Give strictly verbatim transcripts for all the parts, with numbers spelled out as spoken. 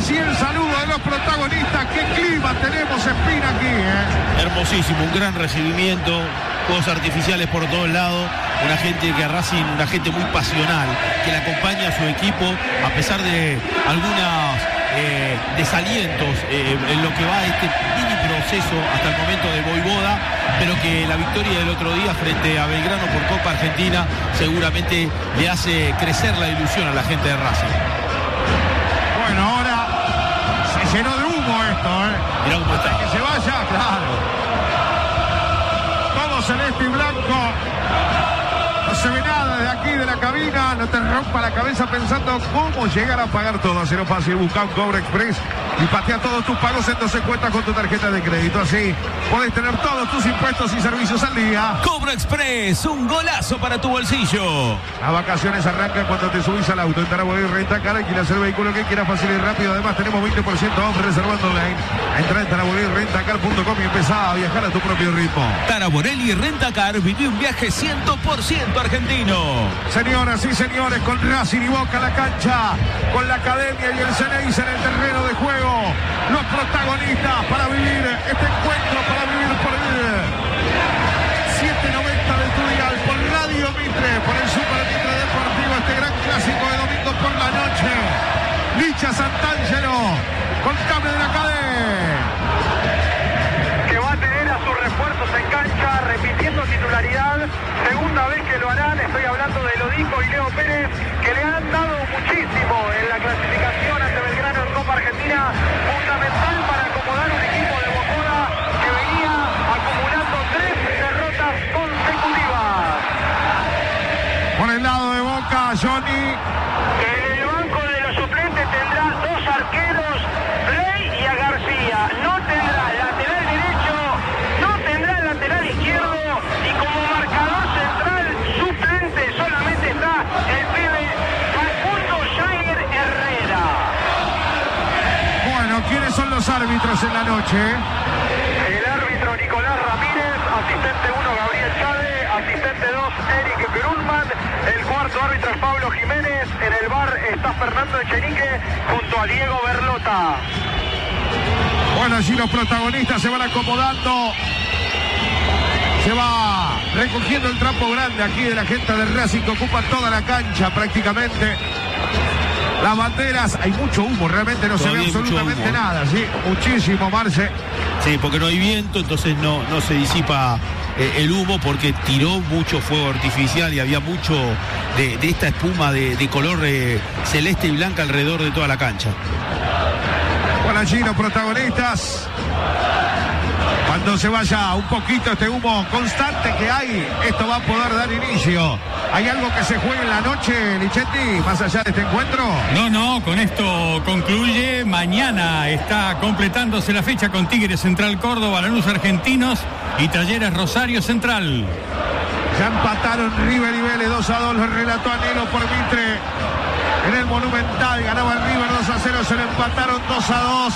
Allí el saludo de los protagonistas. Qué clima tenemos, Espina, aquí, ¿eh? Hermosísimo, un gran recibimiento, juegos artificiales por todos lados, una gente que a Racing, una gente muy pasional, que le acompaña a su equipo, a pesar de algunos eh, desalientos eh, en lo que va de este mini proceso hasta el momento de Voivoda, pero que la victoria del otro día frente a Belgrano por Copa Argentina seguramente le hace crecer la ilusión a la gente de Racing. Bueno, ahora se llenó de humo esto, ¿eh? Mirá cómo está. Que se vaya, claro. Todo celeste y blanco. No se ve nada de aquí, de la cabina. No te rompa la cabeza pensando cómo llegar a pagar todo. Así no fácil. Busca un Cobra Express y patea todos tus pagos en doce cuentas con tu tarjeta de crédito. Así puedes tener todos tus impuestos y servicios al día. Cobra Express, un golazo para tu bolsillo. Las vacaciones arrancan cuando te subís al auto. En Tarabolí Rentacar, alquilas el vehículo que quieras fácil y rápido. Además tenemos veinte por ciento off reservando online. Entra en tarabolí rentacar punto com y empezá a viajar a tu propio ritmo. Taraborelli Rentacar, viví un viaje cien por ciento argentino. Señoras y señores, con Racing y Boca a la cancha, con la Academia y el Ceneice en el terreno de juego, los protagonistas para vivir este encuentro, para vivir por el setecientos noventa de tu dial, por Radio Mitre, por el Super Mitre Deportivo, este gran clásico de domingo por la noche. Licha Santangelo, contame de la Academia. Que va a tener a sus refuerzos en cancha, repitiendo titularidad, segunda vez que lo harán. Estoy hablando de Lodico y Leo Pérez, que le han dado muchísimo en la clasificación ante Belgrano en Copa Argentina, fundamental para acomodar un equipo de Bocoda que venía acumulando tres derrotas consecutivas. Por el lado de Boca, Johnny. En el banco de los suplentes tendrá dos arqueros, Frey y a García. No tendrá lateral derecho, no tendrá lateral izquierdo, y como marcador central suplente solamente está el pibe Facundo Jair Herrera. Bueno, ¿quiénes son los árbitros en la noche? El árbitro Nicolás Ramírez, asistente uno Gabriel Chade, asistente dos Eric Grunman, el cuarto árbitro es Pablo Jiménez, en el bar está Fernando Echenique junto a Diego Berlota. Bueno, allí los protagonistas se van acomodando. Se va recogiendo el trapo grande aquí de la gente del Racing que ocupa toda la cancha prácticamente. Las banderas, hay mucho humo, realmente no Todavía se ve absolutamente humo, ¿eh? nada, sí, muchísimo, Marce. Sí, porque no hay viento, entonces no, no se disipa eh, el humo, porque tiró mucho fuego artificial y había mucho de, de esta espuma de, de color eh, celeste y blanca alrededor de toda la cancha. Bueno, allí los protagonistas. Cuando se vaya un poquito este humo constante que hay, esto va a poder dar inicio. ¿Hay algo que se juegue en la noche, Lichetti, más allá de este encuentro? No, no, con esto concluye. Mañana está completándose la fecha con Tigres Central Córdoba, Lanús Argentinos y Talleres Rosario Central. Ya empataron River y Vélez dos a dos, lo relató Anelo por Mitre. En el Monumental ganaba el River dos a cero, se lo empataron dos a dos.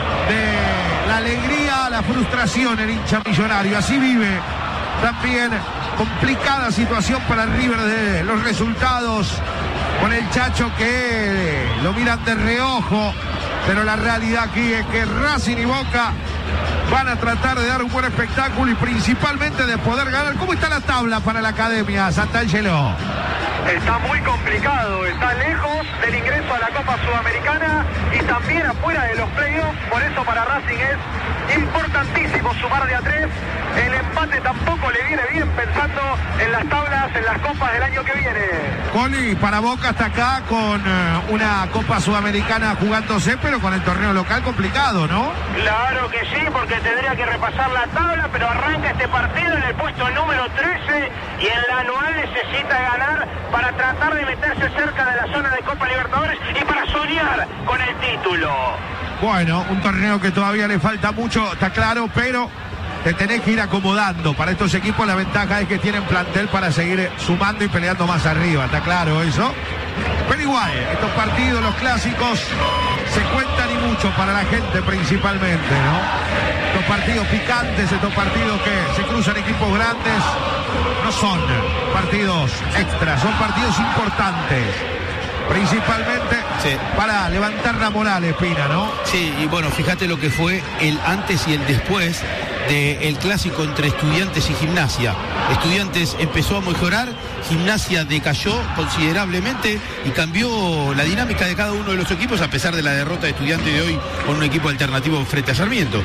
De la alegría a la frustración el hincha millonario, así vive también complicada situación para el River de los resultados, con el Chacho que lo miran de reojo, pero la realidad aquí es que Racing y Boca van a tratar de dar un buen espectáculo y principalmente de poder ganar. ¿Cómo está la tabla para la Academia, Santangelo? Está muy complicado, está lejos del ingreso a la Copa Sudamericana y también afuera de los playoffs, por eso para Racing es importantísimo sumar de a tres. El empate tampoco le viene bien pensando en las tablas, en las copas del año que viene. Coli, para Boca hasta acá con uh, una Copa Sudamericana jugándose, pero con el torneo local complicado, ¿no? Claro que sí, porque tendría que repasar la tabla, pero arranca este partido en el puesto número trece y en la anual necesita ganar para tratar de meterse cerca de la zona de Copa Libertadores y para soñar con el título. Bueno, un torneo que todavía le falta mucho, está claro, pero te tenés que ir acomodando. Para estos equipos la ventaja es que tienen plantel para seguir sumando y peleando más arriba, está claro eso. Pero igual, estos partidos, los clásicos, se cuentan y mucho para la gente principalmente, ¿no? Estos partidos picantes, estos partidos que se cruzan equipos grandes, no son partidos extras, son partidos importantes. principalmente sí. para levantar la moral, Espina, ¿no? Sí, y bueno, fíjate lo que fue el antes y el después del clásico entre Estudiantes y Gimnasia. Estudiantes empezó a mejorar, Gimnasia decayó considerablemente y cambió la dinámica de cada uno de los equipos a pesar de la derrota de Estudiantes de hoy con un equipo alternativo frente a Sarmiento.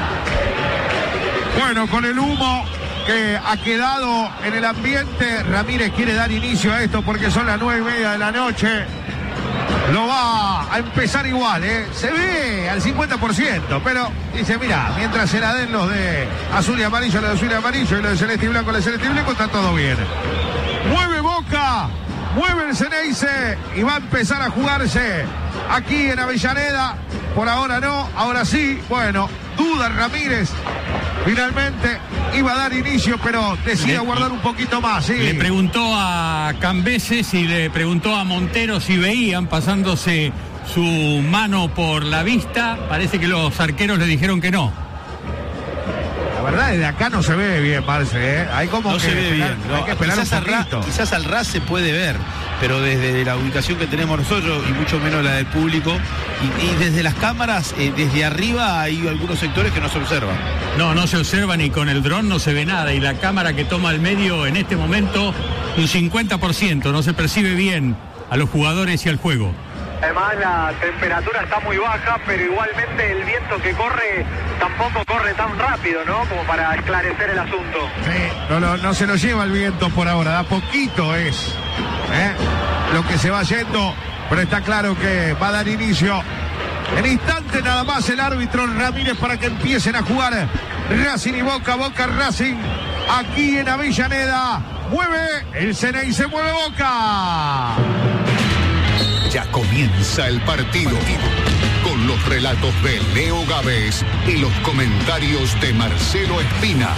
Bueno, con el humo que ha quedado en el ambiente, Ramírez quiere dar inicio a esto porque son las nueve y media de la noche. Lo va a empezar igual, ¿eh? Se ve al cincuenta por ciento, pero dice, mira, mientras se la den los de azul y amarillo, los de azul y amarillo, y los de celeste y blanco, los de celeste y blanco, está todo bien. Mueve Boca, mueve el Ceneice y va a empezar a jugarse aquí en Avellaneda. Por ahora no, ahora sí. Bueno, duda Ramírez. Finalmente iba a dar inicio, pero decide le, guardar un poquito más. ¿Sí? Le preguntó a Cambeses y le preguntó a Montero si veían pasándose su mano por la vista. Parece que los arqueros le dijeron que no. La verdad, desde acá no se ve bien, Marce, ¿eh? Hay como no que se ve esperar, bien. No, hay que esperar quizás, un al ras, quizás al ras se puede ver, pero desde la ubicación que tenemos nosotros y mucho menos la del público y, y desde las cámaras, eh, desde arriba hay algunos sectores que no se observan. No, no se observa ni con el dron no se ve nada y la cámara que toma el medio en este momento un cincuenta por ciento, no se percibe bien a los jugadores y al juego. Además la temperatura está muy baja, pero igualmente el viento que corre tampoco corre tan rápido, ¿no? Como para esclarecer el asunto. Sí, no, no, no se lo lleva el viento por ahora, da poquito es ¿eh? lo que se va yendo, pero está claro que va a dar inicio en instante nada más el árbitro Ramírez para que empiecen a jugar Racing y Boca, Boca Racing, aquí en Avellaneda. Mueve el Ceneice, mueve Boca. Ya comienza el partido con los relatos de Leo Gávez y los comentarios de Marcelo Espina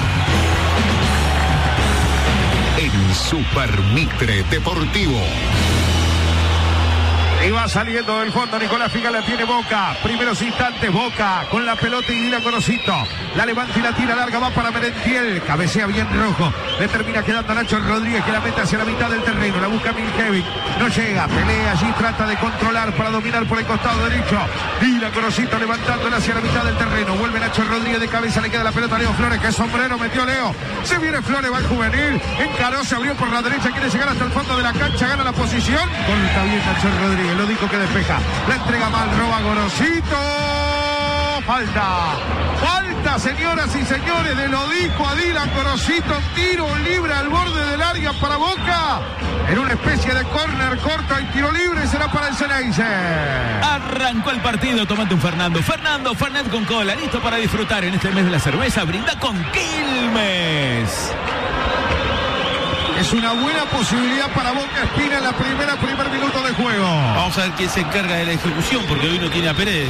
en Super Mitre Deportivo. Y va saliendo del fondo Nicolás Figal, la tiene Boca. Primeros instantes, Boca con la pelota y Dylan Gorosito. La levanta y la tira larga, va para Merentiel. Cabecea bien Rojo. Le termina quedando a Nacho Rodríguez que la mete hacia la mitad del terreno. La busca Milkevic. No llega, pelea allí, trata de controlar para dominar por el costado derecho. Dylan Gorosito levantándola hacia la mitad del terreno. Vuelve Nacho Rodríguez de cabeza, le queda la pelota a Leo Flores. Que sombrero metió Leo. Se viene Flores, va el juvenil. Encaró, se abrió por la derecha, quiere llegar hasta el fondo de la cancha, gana la posición. Corta bien Nacho Rodríguez. Lo dijo que despeja, la entrega mal, roba Gorosito, falta, falta señoras y señores, de lo dijo a Dylan Gorosito, tiro libre al borde del área para Boca, en una especie de córner corto y tiro libre será para el Ceneice. Arrancó el partido, tomate un Fernando, Fernando Fernet con cola, listo para disfrutar en este mes de la cerveza, brinda con Quilmes. Es una buena posibilidad para Boca Espina en la primera, primer minuto de juego. Vamos a ver quién se encarga de la ejecución, porque hoy no tiene a Pérez.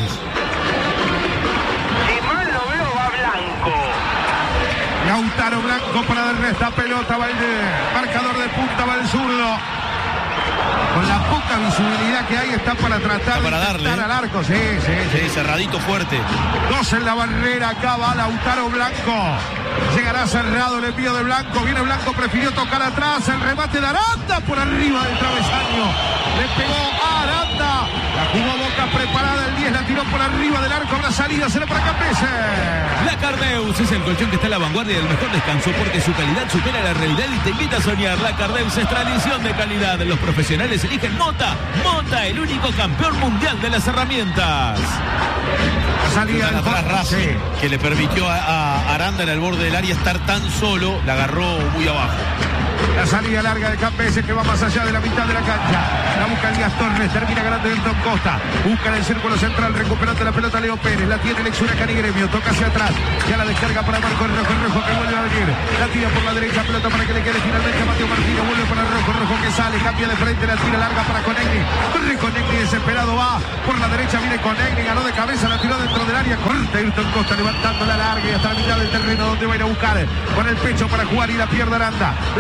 Si mal lo veo, va Blanco. Lautaro Blanco para darle esta pelota, va el marcador de punta, va el zurdo. Con la poca visibilidad que hay, está para tratar está para de darle al arco. Sí, sí, sí. Sí, cerradito fuerte. Dos en la barrera, acá va Lautaro Blanco. Llegará cerrado el envío de Blanco. Viene Blanco, prefirió tocar atrás. El remate de Aranda por arriba del travesaño. Le pegó a Aranda. La jugó Boca preparada. El diez la tiró por arriba del arco. Habrá salida, será para Campeses. La Cardeus es el colchón que está a la vanguardia del mejor descanso porque su calidad supera la realidad y te invita a soñar. La Cardeus es tradición de calidad. Los profesionales eligen Mota. Mota, el único campeón mundial de las herramientas. La salida del atrás Racing, sí, que le permitió a, a Aranda en el borde del área estar tan solo, la agarró muy abajo. La salida larga de Campeses que va más allá de la mitad de la cancha. La busca Elías Torres, termina ganando Elton Costa. Busca en el círculo central, recuperando la pelota Leo Pérez. La tiene el Huracán y Gremio, toca hacia atrás. Ya la descarga para Marco Rojo, Rojo que vuelve a venir. La tira por la derecha, pelota para que le quede finalmente a Mateo Martínez. Vuelve para Rojo, Rojo que sale, cambia de frente, la tira larga para Conegni. Corre Conegni, desesperado va. Por la derecha viene Conegni, ganó de cabeza, la tiró dentro del área. Corta Elton Costa levantando la larga y hasta la mitad del terreno donde va a ir a buscar. Con el pecho para jugar y la pierde Aranda. La vuelve a ganar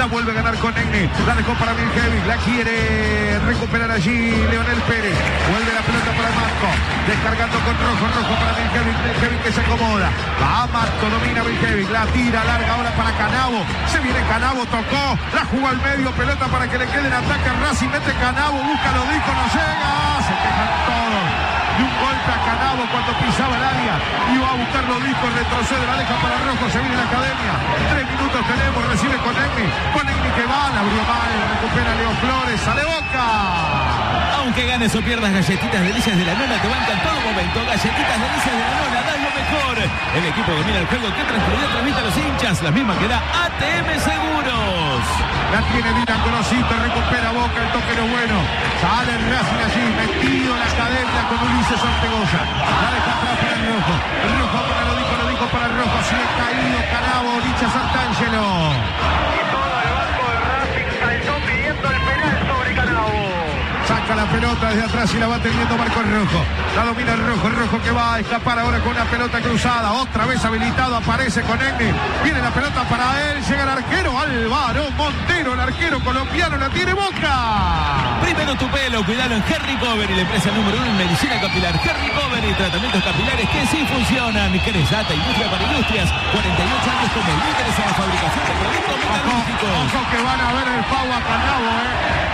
ganar con Negni. La dejó para Miljevic. La quiere recuperar allí Leonel Pérez. Vuelve la pelota para Marco. Descargando con Rojo. Rojo para Miljevic. Miljevic que se acomoda. Va Marco. Domina Miljevic. La tira larga ahora para Canavo. Se viene Canavo. Tocó. La jugó al medio. Pelota para que le quede en ataque a Racing. Mete Canavo. Busca lo dijo. No llega. Se quejan todos. Y un golpe a Canavo cuando pisaba el área. Iba a buscar lo dijo. Retrocede. La deja para Rojo. Se viene la academia. Tres minutos tenemos. Recibe con Negni. Con Negni que va. La abrió mal. Recupera Leo Flores. Sale Boca. Aunque ganes o pierdas, Galletitas Delicias de la Nona te banca en todo momento. Galletitas Delicias de la Nona, das lo mejor. El equipo domina el juego. ¿Qué tranquilidad transmite a los hinchas? La misma que da A T M Seguros. La tiene Dina Conocito, recupera Boca, el toque no bueno. Sale el Racing allí, metido en la cadena con Ulises Ortegoza. La deja atrás para el Rojo. El Rojo para lo dijo, lo dijo para el Rojo. Sigue caído Canavo, Licha Santangelo. Y todo el banco de Racing saltó pidiendo el penal sobre Canavo. Saca la pelota desde atrás y la va teniendo Marcos Rojo. La domina el Rojo, el Rojo que va a escapar ahora con una pelota cruzada. Otra vez habilitado, aparece con Negni. Viene la pelota para él, llega el arquero Álvaro Montero, el arquero colombiano, la tiene Boca. Primero tu pelo, cuidalo en Henry Cover y la empresa número uno en medicina capilar. Henry Cover y tratamientos capilares que sí funcionan. Querés Data, industria para industrias. cuarenta y ocho años como líderes en la fabricación de productos metalúrgicos. Ojo, ojo que van a ver el pavo a Canavo, eh.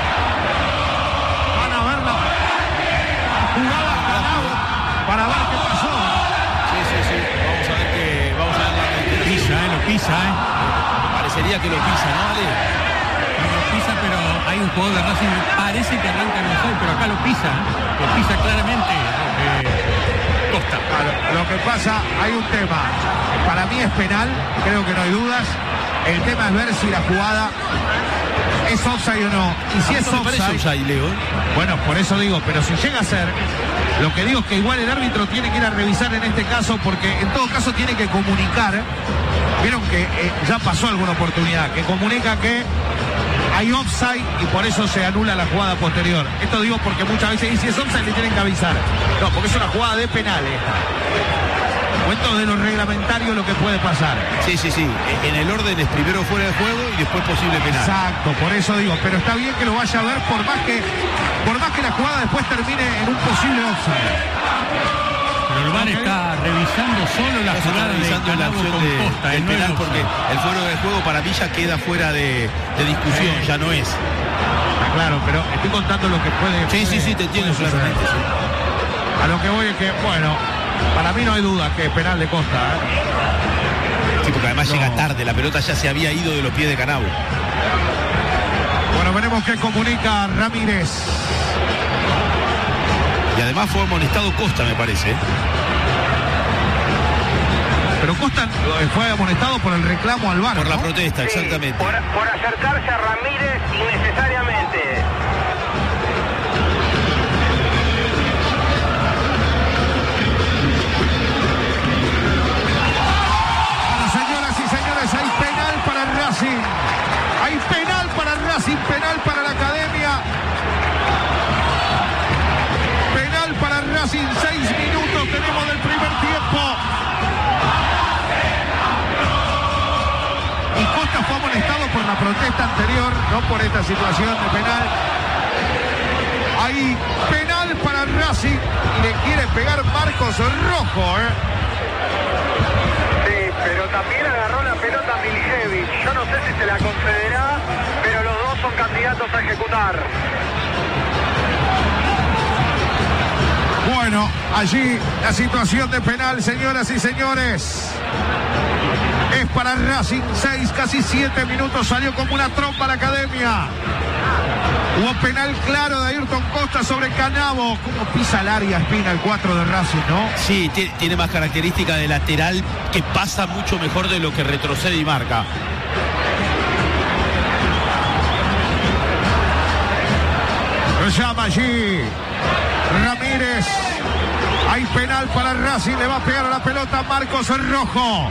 Van a ver la jugada a Canavo para ver qué pasó. Sí, sí, sí. Vamos a ver que vamos a ver la Lo pisa, eh, lo pisa, eh. Parecería que lo pisa, ¿no, Ale? Lo pisa, pero hay un jugador de Racing, parece que arranca el mejor, pero acá lo pisa, ¿eh? Lo pisa claramente eh, Costa. Claro, lo que pasa, hay un tema. Para mí es penal, creo que no hay dudas. El tema es ver si la jugada es offside o no. Y si es No me parece offside, offside, Leo. bueno, por eso digo, pero si llega a ser, lo que digo es que igual el árbitro tiene que ir a revisar en este caso, porque en todo caso tiene que comunicar. Vieron que eh, ya pasó alguna oportunidad, que comunica que hay offside y por eso se anula la jugada posterior. Esto digo porque muchas veces, y si es offside le tienen que avisar. No, porque es una jugada de penal esta. Cuento de lo reglamentario lo que puede pasar. Sí, sí, sí. En el orden es primero fuera de juego y después posible penal. Exacto, por eso digo, pero está bien que lo vaya a ver por más que por más que la jugada después termine en un posible offside. Pero el V A R Ok. está revisando solo la Ya se está jugada de revisando la Canavo opción con de, Costa, del eh, no el penal offside. porque el fuera de juego para mí ya queda fuera de, de discusión, Sí. ya no es. Está claro, pero estoy contando lo que puede. Sí, sí, puede- sí, te entiendo puede suceder. claramente. Sí. A lo que voy es que, bueno, para mí no hay duda que es penal de Costa, ¿eh? Sí, porque además No. llega tarde, la pelota ya se había ido de los pies de Canavo. Bueno, veremos qué comunica Ramírez. Y además fue amonestado Costa, me parece. ¿eh? Pero Costa eh, fue amonestado por el reclamo al V A R, Por la ¿no? protesta, Sí, exactamente. por, por acercarse a Ramírez innecesariamente. Bueno, señoras y señores, hay penal para Racing. Hay penal para Racing, penal para la academia. Penal para Racing, seis minutos tenemos del primer tiempo. Y Costa fue amonestado por la protesta anterior, no por esta situación de penal. Hay penal para Racing y le quiere pegar Marcos Rojo, ¿eh? Sí, pero también agarró la pelota Miljevic. Yo no sé si se la concederá, pero los dos son candidatos a ejecutar. Bueno, allí la situación de penal, señoras y señores. Es para Racing, seis, casi siete minutos, salió como una trompa la academia. Hubo penal claro de Ayrton Costa sobre Canavo. Cómo pisa el área Espina, el cuatro de Racing, ¿no? Sí, tiene, tiene más característica de lateral que pasa mucho mejor de lo que retrocede y marca. Lo llama allí Ramírez. Hay penal para Racing, le va a pegar a la pelota Marcos Rojo.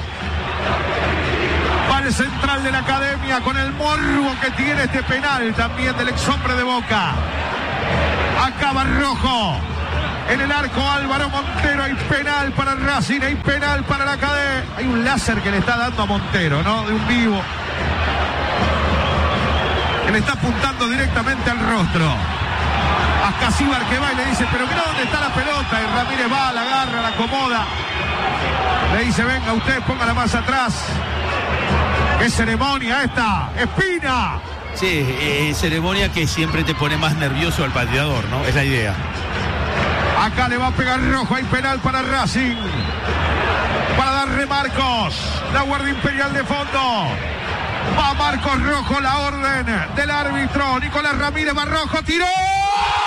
Va el central de la academia con el morbo que tiene este penal también del ex hombre de Boca. Acaba Rojo. En el arco Álvaro Montero, hay penal para Racing, hay penal para la academia. Hay un láser que le está dando a Montero, ¿no? De un vivo. que le está apuntando directamente al rostro. A Casíbar que va y le dice, pero mira dónde está la pelota. Y Ramírez va, la agarra, la acomoda. Le dice, venga usted, póngala más atrás. ¡Qué ceremonia esta! ¡Espina! Sí, eh, ceremonia que siempre te pone más nervioso al pateador, ¿no? Es la idea. Acá le va a pegar rojo, hay penal para Racing. Para darle Marcos, la Guardia Imperial de fondo. Va Marcos Rojo, la orden del árbitro. Nicolás Ramírez va rojo, tiró.